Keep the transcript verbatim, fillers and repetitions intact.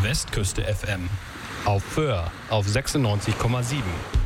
Westküste F M. Auf Föhr auf sechsundneunzig Komma sieben.